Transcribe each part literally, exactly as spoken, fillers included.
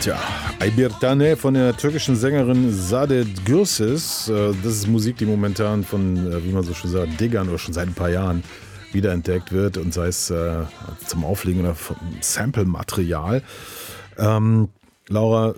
Tja, Aybirtane von der türkischen Sängerin Saadet Gürses. Das ist Musik, die momentan von, wie man so schön sagt, Diggern oder schon seit ein paar Jahren wiederentdeckt wird und sei es äh, zum Auflegen oder Sample-Material. Ähm, Laura,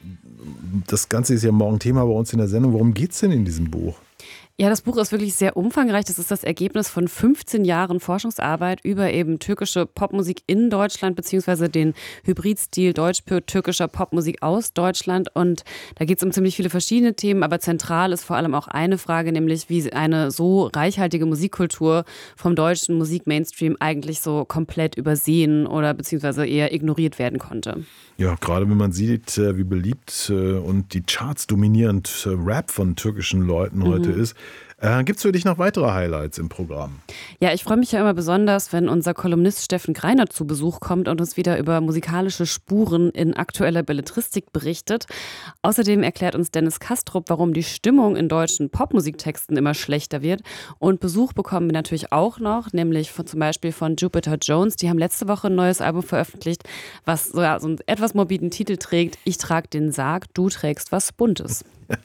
das Ganze ist ja morgen Thema bei uns in der Sendung. Worum geht es denn in diesem Buch? Ja, das Buch ist wirklich sehr umfangreich. Das ist das Ergebnis von fünfzehn Jahren Forschungsarbeit über eben türkische Popmusik in Deutschland beziehungsweise den Hybridstil deutsch-türkischer Popmusik aus Deutschland. Und da geht es um ziemlich viele verschiedene Themen, aber zentral ist vor allem auch eine Frage, nämlich wie eine so reichhaltige Musikkultur vom deutschen Musik-Mainstream eigentlich so komplett übersehen oder beziehungsweise eher ignoriert werden konnte. Ja, gerade wenn man sieht, wie beliebt und die Charts dominierend Rap von türkischen Leuten heute mhm. ist. Äh, Gibt es für dich noch weitere Highlights im Programm? Ja, ich freue mich ja immer besonders, wenn unser Kolumnist Steffen Greiner zu Besuch kommt und uns wieder über musikalische Spuren in aktueller Belletristik berichtet. Außerdem erklärt uns Dennis Kastrup, warum die Stimmung in deutschen Popmusiktexten immer schlechter wird. Und Besuch bekommen wir natürlich auch noch, nämlich von, zum Beispiel von Jupiter Jones. Die haben letzte Woche ein neues Album veröffentlicht, was so, ja, so einen etwas morbiden Titel trägt. Ich trage den Sarg, du trägst was Buntes.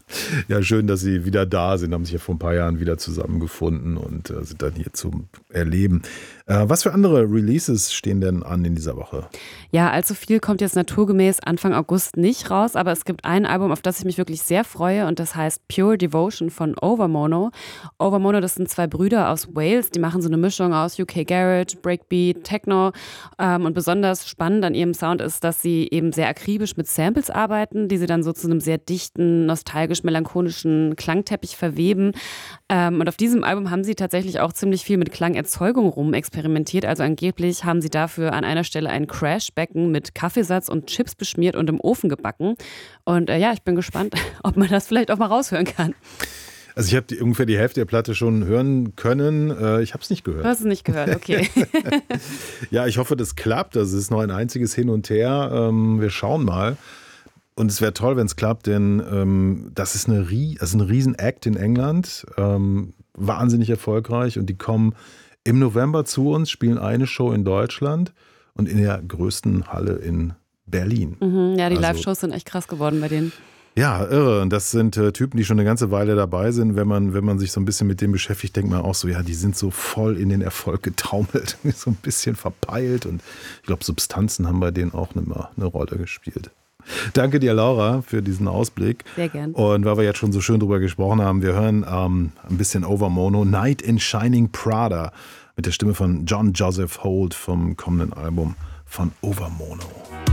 Ja, schön, dass Sie wieder da sind, haben sich ja vor ein paar Jahren wieder zusammengefunden und äh, sind dann hier zum Erleben. Äh, was für andere Releases stehen denn an in dieser Woche? Ja, allzu viel kommt jetzt naturgemäß Anfang August nicht raus, aber es gibt ein Album, auf das ich mich wirklich sehr freue und das heißt Pure Devotion von Overmono. Overmono, das sind zwei Brüder aus Wales, die machen so eine Mischung aus U K Garage, Breakbeat, Techno ähm, und besonders spannend an ihrem Sound ist, dass sie eben sehr akribisch mit Samples arbeiten, die sie dann so zu einem sehr dichten, nostalgisch-melancholischen Klangteppich verweben. Ähm, und auf diesem Album haben sie tatsächlich auch ziemlich viel mit Klangerzeugung rum experimentiert. Also angeblich haben sie dafür an einer Stelle ein Crashbecken mit Kaffeesatz und Chips beschmiert und im Ofen gebacken. Und äh, ja, ich bin gespannt, ob man das vielleicht auch mal raushören kann. Also ich habe ungefähr die Hälfte der Platte schon hören können. Äh, ich habe es nicht gehört. Du hast es nicht gehört, okay. Ja, ich hoffe, das klappt. Das ist noch ein einziges Hin und Her. Ähm, wir schauen mal. Und es wäre toll, wenn es klappt, denn ähm, das ist eine, das ist ein Riesen-Act in England, ähm, wahnsinnig erfolgreich und die kommen im November zu uns, spielen eine Show in Deutschland und in der größten Halle in Berlin. Mhm, ja, die also, Live-Shows sind echt krass geworden bei denen. Ja, irre. Und das sind äh, Typen, die schon eine ganze Weile dabei sind. Wenn man, wenn man sich so ein bisschen mit dem beschäftigt, denkt man auch so, ja, die sind so voll in den Erfolg getaumelt, so ein bisschen verpeilt und ich glaube, Substanzen haben bei denen auch eine, eine Rolle gespielt. Danke dir, Laura, für diesen Ausblick. Sehr gern. Und weil wir jetzt schon so schön drüber gesprochen haben, wir hören ähm, ein bisschen Overmono, Night in Shining Prada mit der Stimme von John Joseph Holt vom kommenden Album von Overmono.